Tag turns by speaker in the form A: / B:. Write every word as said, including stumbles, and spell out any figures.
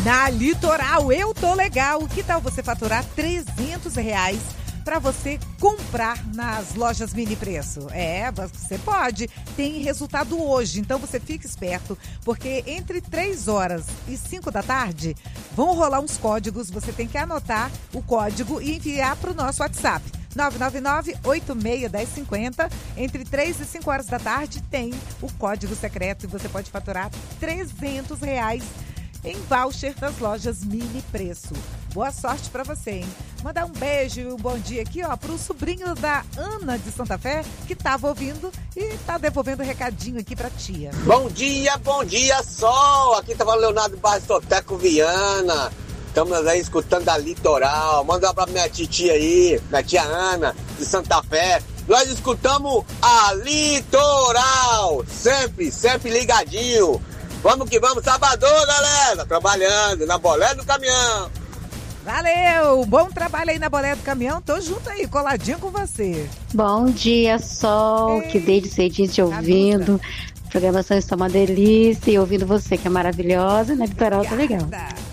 A: Na Litoral, eu tô legal. Que tal você faturar trezentos reais para você comprar nas lojas Mini Preço? É, você pode. Tem resultado hoje, então você fica esperto, porque entre três horas e cinco da tarde vão rolar uns códigos. Você tem que anotar o código e enviar para o nosso WhatsApp. nove nove nove, oito seis, um zero cinco zero. Entre três e cinco horas da tarde tem o código secreto e você pode faturar trezentos reais em voucher das lojas Mini Preço. Boa sorte pra você, hein? Mandar um beijo e um bom dia aqui, ó, pro sobrinho da Ana de Santa Fé, que tava ouvindo e tá devolvendo um recadinho aqui pra tia.
B: Bom dia, bom dia, sol! Aqui tá falando Leonardo Barros Soteco Viana. Estamos aí escutando a Litoral. Manda um abraço pra minha titia aí, minha tia Ana, de Santa Fé. Nós escutamos a Litoral. Sempre, sempre ligadinho. Vamos que vamos, sábado, galera. Trabalhando na bolé do caminhão.
A: Valeu, bom trabalho aí na bolé do caminhão. Tô junto aí, coladinho com você.
C: Bom dia, sol, Ei, que desde cedinho te ouvindo. A programação está uma delícia e ouvindo você, que é maravilhosa, na Litoral tá legal.